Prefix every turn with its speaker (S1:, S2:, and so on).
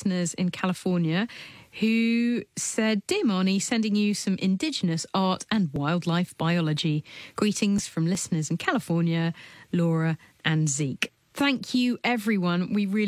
S1: listeners in California who said, "Dear Marnie, sending you some Indigenous art and wildlife biology. Greetings from listeners in California, Laura and Zeke." Thank you, everyone. We really